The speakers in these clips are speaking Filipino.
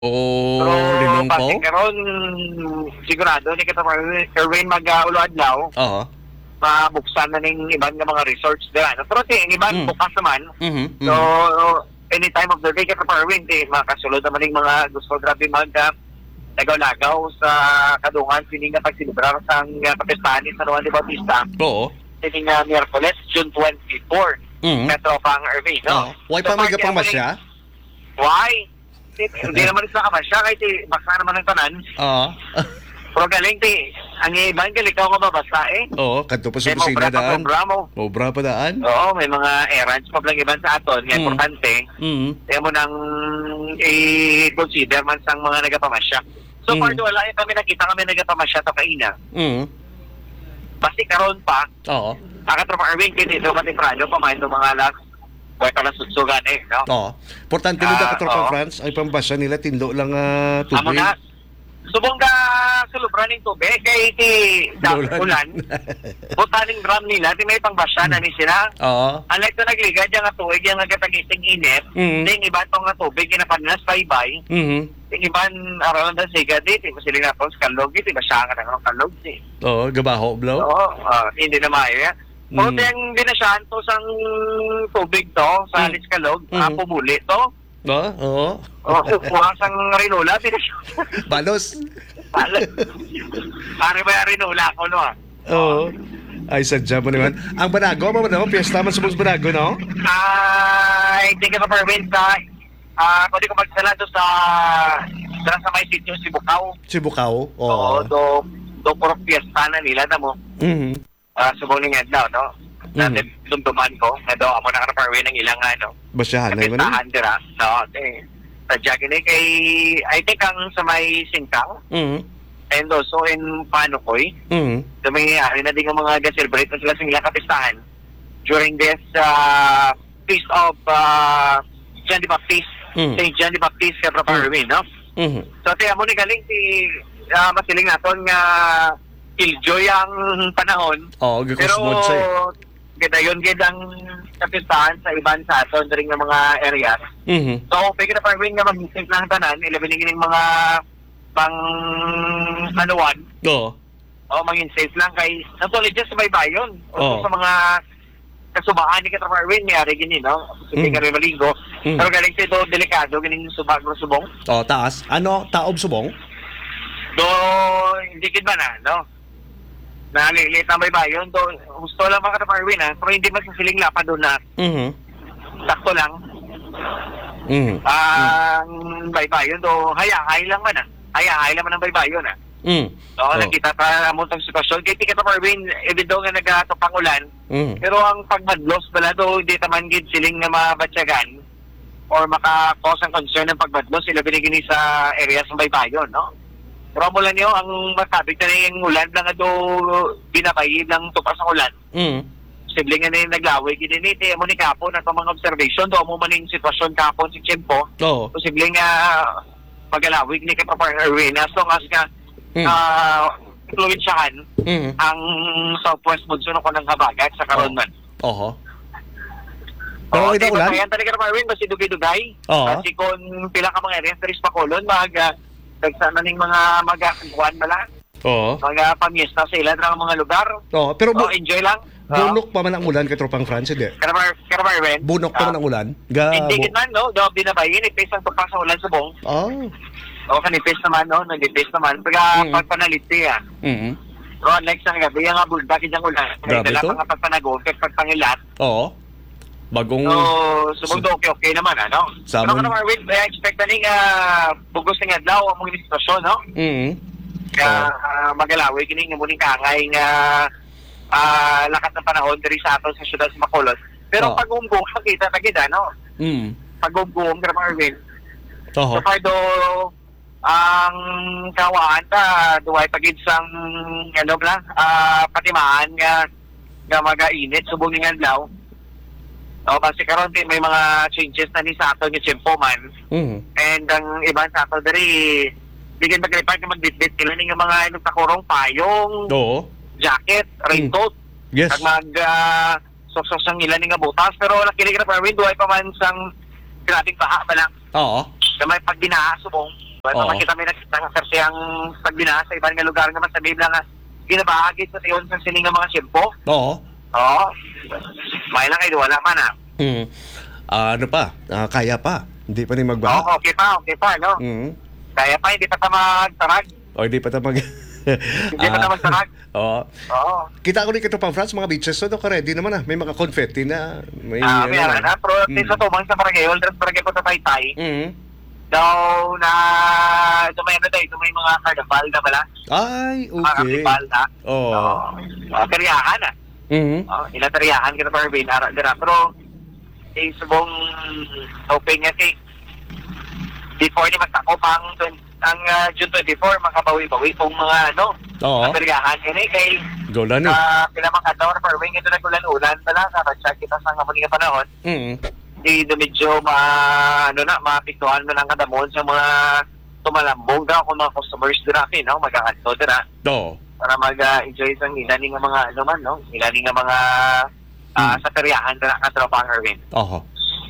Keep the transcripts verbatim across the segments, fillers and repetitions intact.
Pero Oh, linong po? pati karon sigurado ni kita Erwin mag-ulo adlaw, Oo. mabuksan na ning iban nga mga resorts dira. Pero ti ang iban Mm. bukas naman. Mhm. So mhm. any time of the day kita Erwin ti makasulod naman ning mga gusto grabe mag uh, lagaw-lagaw sa kadungan sini nga pagsilibrar sang uh, kapestahan ni San Juan de Bautista. Oo. Sini nga Miyerkules, June twenty-four. Mhm. Metro pang Erwin, no? Oo. Why pa may gapang masya? Why? Hindi naman sa kamasya kahit eh, basta naman ang tanan. Oo. Pero galing ti, ang iban galing ka mababasa eh. Oo, kadto pa sa May kusina mobra pa daan. programo. Mobra pa daan. Oo, may mga errands pa lang iban sa aton. Nga Mm. importante, Mhm. kaya mo nang i-consider man sang mga nagapamasya. So Mm. far, wala eh, kami nakita kami nagapamasya to kaina. Mhm. Basta karon pa, Oo. akatropa Erwin, kiti ito matimprano, pamahin ito mga alas. Huwag ka lang sutsugan eh, no? Oo. Importante nila Ah, katropa oo. France ay pambasya nila tindo lang ah, Amo tubig. na. Subong ka sulubran ng tubig kay iti Ulan. ulan. Butaning drum nila, di may pangbasya na ni sila. Oo. Unlike to nagligad yung nga tuwig, yung nagkatagising init, Mhm. yung iba itong nga tubig, kinapanas baybay, Mhm. yung iba around the sigad, di ba sila nga pong kalog, di ba siya nga ng kalog, di. Oo, gabaho blow. Oo, ah, hindi na maayo yan. Kung Mm. yung binasyahan to sang tubig to, sa Mm. alis kalog, Mm. ah, pumuli to, Oo. Oo. o kukuha sang rinola, binasyahan. Balos. Pare ba yung rinola ko, no? ah? Oo. Ay, sadya mo naman. Ang Banago, mo naman, piyesta man sa mga Banago, no? Ay, hindi ka pa-permit sa, ah, kung di ko magsala doon sa, sa sa may sityo si Bukaw. Si Bukaw. Oo, Oo. do, do puro fiesta na nila na mo. Mhm. Ah, subong ni Ngedlaw, no? Na Mhm. dumduman ko, na do, amo na ka na ng ilang, ano, Basyahan na yun. kapistahan dira. No, eh, sa Jagine kay, I think ang sa may Singkang, Mhm. and also in Panukoy, Mhm. dumangyayari na din ang mga ga-celebrate na sila sa ilang kapistahan during this uh, Feast of uh, John the Baptist, Mm. Saint John the Baptist, Kaya Erwin, no? Mhm. So, tiyan mo ni galing si uh, masiling naton nga killjoy ang panahon. Oo, gakosmod sa eh. Gadayon gid ang kapistahan sa iban sa aton ring nga mga areas. Mhm. So, pwede na Erwin nga mag-isip ng tanan, ilabi ng mga pang anuan, Oo. o mangin safe lang kay natuloy dyan sa baybayon o Oo. sa mga kasubaan ni Katrapa Erwin ni Ari gini, no? Hindi Mm. ka rin maligo. Mm. Pero galing sa ito, delikado, galing subag ng subong. Oo, taas. Ano? Taob subong? Do, hindi kid ba na, no? Nalilit ang baybayon. Do, gusto lang mga Katrapa Erwin, ha? Pero hindi man sa siling lapad doon na Mhm. sakto lang. Mhm. Ang baybayon, do, hayahay lang man, ha? Hayahay lang man ang baybayon, ha? Mhm. So, Oo. nakita pa mo itong sitwasyon. Kaya Tika Erwin, even though nga nagkatupang ulan, Mhm. pero ang pagmadlos pala do, hindi taman gid siling nga mabatyagan or maka-cause ang concern ng pagmadlos, sila binigini sa areas ng baybayon, no? Pero mo lang niyo, ang masabit na yung ulan lang nga do, binabayi lang tupas ang ulan. Mhm. Posible nga na yung naglaway, gininiti, mo ni kapon at mga observation, do mo man yung sitwasyon kapon si Chimpo, Oo. posible nga mag-alawig ni kay Papa Erwin, as long as nga Mhm. uh, influensyahan Mhm. ang southwest monsoon ko ng habagat sa karon man. Oho. Pero ito ulan? Kaya talaga naman Erwin, basi dugay-dugay. Oo. Kasi kung pila ka mga areas, dari sa Pacolon, mag, uh, nagsana ning mga mag-akuan bala, Oo. mga pamiesta sa ilan ng mga lugar. Oo. Pero bu- So, enjoy lang. bunok pa man ang ulan kay Tropang France, hindi? Karamar, karamar, Erwin. Bunok pa man ang ulan? Ga Hindi bu- gid man, no? Do, binabayin, ipis ang tupas sa ulan sa bong. Oh. O, kanipis naman, no? Nagipis naman. Pagka Mm. pagpanaliti, ah. Mhm. Pero unlike sa gabi, yung nga buldak, yung ulan. Kaya Grabe dala to. pa nga pagpanagon, kaya pagpangilat. Oo. Bagong So, subog do okay-okay naman, ano? Sa Pero amon- ka naman, wait, may expect na ning uh, bugos ng adlaw ang mga sitwasyon, no? Mhm. Kaya uh, magalawi, kini nga muling kangay nga uh, lakat ng panahon diri sa aton sa syudad sa Bacolod. Pero Oo. pag umbuong, makita na gid, ano? Mhm. Pag umbuong, ka naman, Erwin. Oho. So, do ang kawaan ta, duway pagid sang, ano ba, uh, patimaan nga nga mag-init, subong ng adlaw. O, kasi karon may mga changes na ni sa ato ni Chimpo man. Mhm. And ang ibang sa ato diri, bigyan mag-repart na magbitbit sila ng mga ilang takurong payong, Oo. jacket, raincoat, Yes. at mag uh, soksos ang ilan nga butas. Pero nakilig na pa window ay pa man sang grabing baha pa lang. Oo. Na may pagbinaha subong. Bago Oo. makita may nakita nga sir siyang pagbina sa ibang nga lugar nga man sa Biblia nga ginabahagi sa tiyon sa sining nga mga siyempo. Oo. Oo. May lang kayo, wala man ah. Mm. Ah, ano pa? Ah, kaya pa. Hindi pa rin magbaha. Oo, okay pa, okay pa, no? Mm. Kaya pa, hindi pa ta magtarag. O hindi pa ta mag... Hindi pa ta magtarag. Oo. Oo. Kita ko rin ito pa, France, mga beaches so, no, ready naman ah. May mga confetti na. May, Ah, may ano, ano na. Pero Mm. sa tumang sa barangay, all the barangay ko sa Taytay, Mm. daw na tumay ano tayo, tumay mga carnival na bala. Ay, Mga okay. carnival na. Oo. Oo. Uh, Tariyahan ah. Mhm. Oh, inatariyahan kita para bin ara dira pero eh subong hoping nga kay before ni magtako pang twen- ang uh, June twenty-four makabawi-bawi pong mga ano Oo. atariyahan kini kay Gola ni. uh, pila mga ador para wing ito nagulan-ulan pala sa check kita sa nga mga panahon Mhm. di do medyo ma ano na mapiktuhan mo lang kadamon sa mga tumalambog daw kung mga customers dira kin no mag-aadto dira Oo. para mag-enjoy sa ilaning nga mga ano man, no? Ilaning nga mga uh, Hmm. sa peryahan na katropang Erwin. Oo.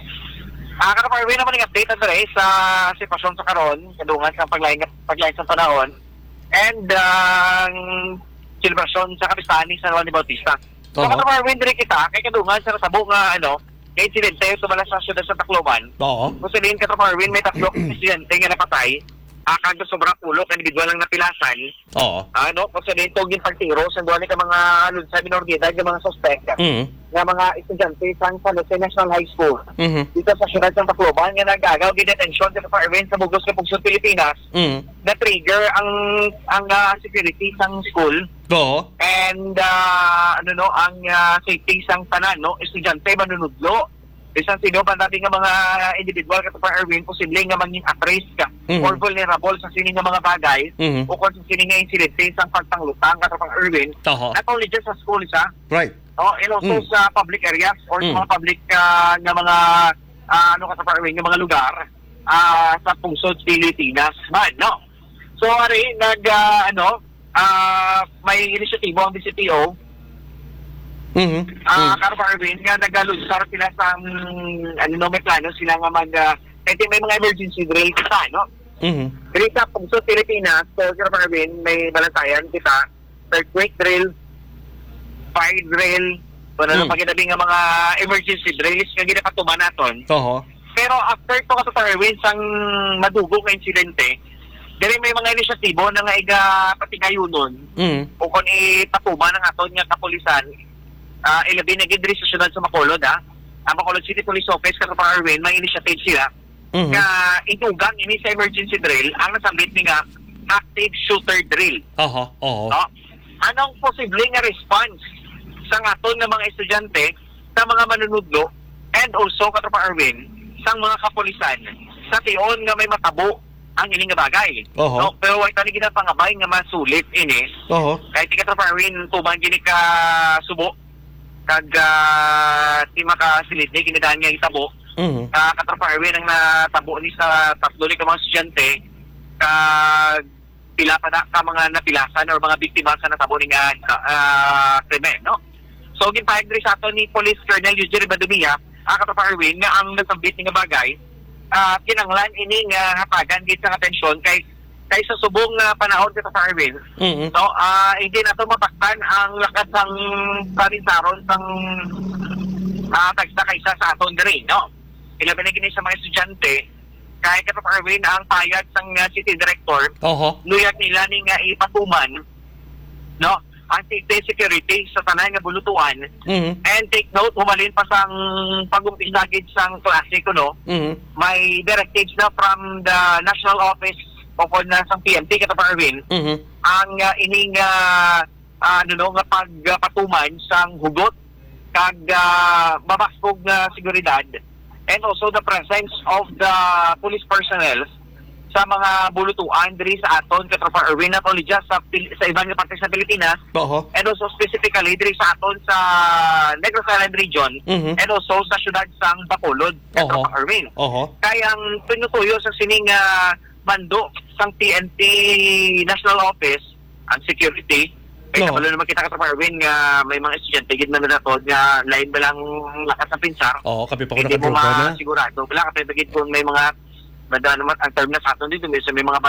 Ah, katropang Erwin naman yung update na sa sitwasyon sa karon, kadungan sa paglain paglain sa panahon and ang uh, celebration sa kapistahan ni San Juan de Bautista. So, Oo. katropang Erwin din kita kay kadungan sa tabo nga ano, kay insidente tumala sa syudad sa Tacloban. Oo. Kung sinin katropang Erwin may tatlo insidente nga napatay. Akag na sobrang ulo ka individual lang napilasan. Oo. Ano, kasi dito yung pagtiro sa duwan ka mga alun sa minor de edad, yung mga suspect Mhm. nga mga estudyante sa San Jose National High School. Mhm. Dito sa siyudad ng Tacloban nga nagagaw gidetention sa Department sa Bugos ng Pugsod, Pilipinas Mhm. na trigger ang ang uh, security sang school Oo. and uh, ano no ang uh, safety sang tanan no estudyante manunudlo bisan sino pa natin nga mga individual kato pa Erwin posible nga maging at risk ka Mhm. or vulnerable sa sining nga mga bagay Mhm. o kung sa sining nga insidente sa pagpanglutang kato pa Erwin Oo. not only just sa school isa Right. oh and also Mm. sa public areas or Mm. sa mga public uh, nga mga uh, ano kato pa Erwin nga mga lugar uh, sa pungsod Pilipinas man no so ari nag uh, ano uh, may inisyatibo ang D C P O Mhm. Ah, Mhm. Karo Arvin, nga nagalunsar sila sa um, ano no, may plano sila nga mag uh, kasi may mga emergency drill kita, no? Mhm. Dili sa Pungsod Pilipinas, so Karo Arvin, may balantayan kita, earthquake drill, fire drill, wala Mm. mm. pagkitabi nga mga emergency drills nga ginapatuman naton. Oo. Pero after to Karo Arvin, sang madugong nga insidente, dili may mga inisyatibo na nga iga patingayunon Mhm. o kung ipatuman ng aton nga kapulisan. Uh, ilabi na gidri sa syudad sa Bacolod, ha? Ang Bacolod City Police Office, katapang Arwin, may initiative sila. Mhm. Nga itugang ini sa emergency drill, ang nasambit ni nga active shooter drill. Oo. Oo. No? Anong posible nga response sa aton ng mga estudyante, sa mga manunudlo, and also, katapang Arwin, sa mga kapulisan, sa tion nga may matabo ang ini nga bagay. Oo. No? Pero wala tani ginapangabay nga masulit ini, Oo. kahit di ka katapang Arwin, tubang gini ka subo, kag uh, di makasilid ni kinidaan nga itabo Mhm. uh, katropa Erwin ang natabo ni sa tatlo ni ka mga estudyante kag pila pa na ka mga napilasan or mga biktima sa natabo ni nga uh, krimen no so ginpahig diri sa ato ni Police Colonel Eugene Badumia uh, katropa Erwin nga ang nasambit ni nga bagay uh, kinanglan ini nga hatagan gid sa atensyon kay kay sa subong nga panahon kita sa Erwin. Mhm. So, ah hindi na ito matakpan ang lakas ng parinsaron sang uh, tagsa kaysa sa aton diri, no? Ilabi na gini sa mga estudyante, kahit ka pa Erwin ang payag sang uh, city director, Oo. luyag nila ni nga ipatuman, no? Ang safety security sa tanan nga bulutuan, Mhm. and take note, humalin pa sang pag-umpisa gid sang klase ko, no? Mhm. May directives na from the National Office o na sang P M T kita pa Erwin, Mhm. ang uh, ining uh, ano no nga pagpatuman sang hugot kag uh, mabasbog na seguridad and also the presence of the police personnel sa mga bulutuan diri sa aton katropa Erwin not only just sa, Pil- sa ibang parte sa Pilipinas Oo. and also specifically diri sa aton sa Negros Island region Mhm. and also sa syudad sang Bacolod katropa Oho. Erwin. Oo. Kaya ang pinutuyo sa sining uh, bando sang T N T National Office ang security kaya No. kabalo naman kita ka Erwin nga may mga estudyante gid na natod nga lain ba lang lakas ng pinsar Oo, kami pa ko hindi mo nakadroga na. masigurado wala ka pagigid kung may mga Mada naman ang term na sa aton dito, may sa may mga